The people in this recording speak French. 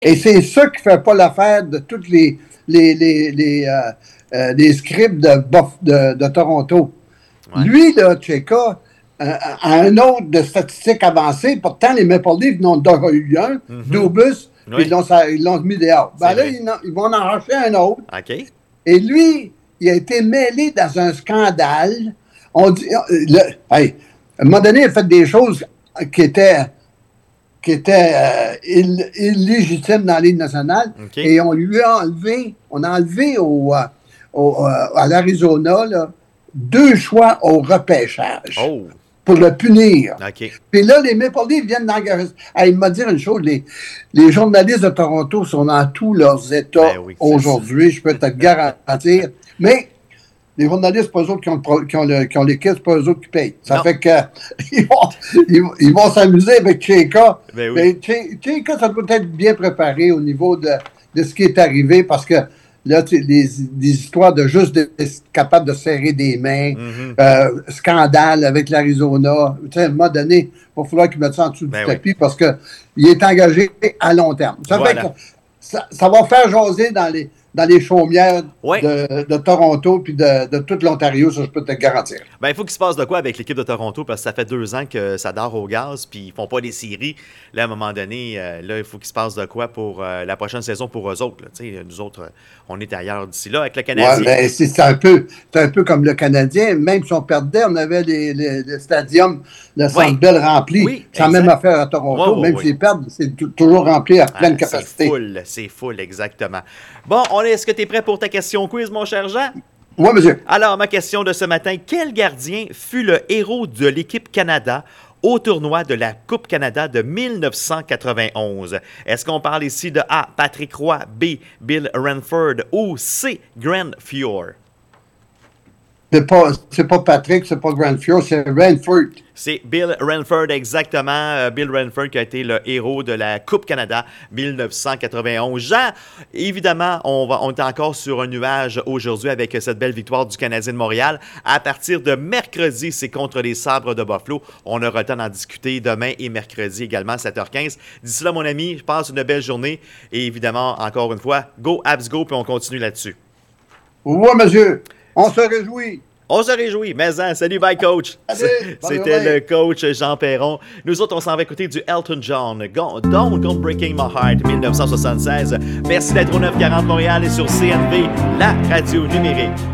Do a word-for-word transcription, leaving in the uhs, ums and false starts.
Et c'est ça qui ne fait pas l'affaire de tous les, les, les, les, euh, euh, les scripts de, de, de Toronto. Ouais. Lui, là, Cheka, euh, a un autre de statistiques avancées. Pourtant, les Maple Leafs n'ont déjà eu un, mm-hmm. Dubus, oui. Puis ils l'ont mis dehors. Ben là, ils, ils vont en arracher un autre. Okay. Et lui, il a été mêlé dans un scandale. On dit, le, hey, à un moment donné, il a fait des choses qui étaient, qui étaient euh, ill, illégitimes dans la Ligue nationale. Okay. Et on lui a enlevé, on a enlevé au, au, à l'Arizona là, deux choix au repêchage. Oh. Pour le punir. Okay. Puis là, les Maple Leafs viennent d'engager. Hey, il m'a dit une chose, les, les journalistes de Toronto sont dans tous leurs états ben oui, aujourd'hui, je peux te le garantir. Mais les journalistes, c'est pas eux autres qui ont, le, qui ont, le, qui ont l'équipe, c'est pas eux autres qui payent. Ça non. fait qu'ils vont, ils, ils vont s'amuser avec Cheka. Ben oui. Mais Cheka, ça doit être bien préparé au niveau de, de ce qui est arrivé parce que là, tu sais, des, des histoires de juste d'être capable de serrer des mains, mm-hmm. euh, scandale avec l'Arizona. Tu sais, à un moment donné, il va falloir qu'il mette ça en dessous ben du tapis oui. parce qu'il est engagé à long terme. Ça voilà. fait que ça, ça va faire jaser dans les, dans les chaumières oui. de, de Toronto puis de, de toute l'Ontario, ça, je peux te le garantir. Ben, il faut qu'il se passe de quoi avec l'équipe de Toronto parce que ça fait deux ans que ça dort au gaz puis ils font pas des séries. Là, à un moment donné, euh, là, il faut qu'il se passe de quoi pour euh, la prochaine saison pour eux autres. Là. Nous autres, euh, on est ailleurs d'ici là avec le Canadien. Ouais, ben, c'est, c'est, un peu, c'est un peu comme le Canadien. Même si on perdait, on avait les, les, les stadiums, le Centre oui. Bell rempli. Oui, c'est la même affaire à Toronto. Ouais, ouais, même ouais. s'ils perdent, c'est t- toujours rempli à pleine ah, capacité. C'est full, c'est full, exactement. Bon, on est, est-ce que tu es prêt pour ta question quiz, mon cher Jean? Oui, monsieur. Alors, ma question de ce matin, quel gardien fut le héros de l'équipe Canada au tournoi de la Coupe Canada de dix-neuf cent quatre-vingt-onze? Est-ce qu'on parle ici de A, Patrick Roy, B, Bill Ranford ou C, Grant Fuhr? C'est pas, c'est pas Patrick, c'est pas Grant Fuhr, c'est Ranford. C'est Bill Ranford, exactement. Bill Ranford qui a été le héros de la Coupe Canada dix-neuf cent quatre-vingt-onze. Jean, évidemment, on, va, on est encore sur un nuage aujourd'hui avec cette belle victoire du Canadien de Montréal. À partir de mercredi, c'est contre les Sabres de Buffalo. On aura le temps d'en discuter demain et mercredi également, sept heures quinze. D'ici là, mon ami, je passe une belle journée. Et évidemment, encore une fois, go, Habs, go, puis on continue là-dessus. Oui, monsieur. On se réjouit. On se réjouit. Mais hein, salut, bye, coach. Allez, C'était le coach Jean Perron. Nous autres, on s'en va écouter du Elton John. Don't Go Breaking My Heart, dix-neuf cent soixante-seize. Merci d'être au neuf cent quarante Montréal et sur C N V, la radio numérique.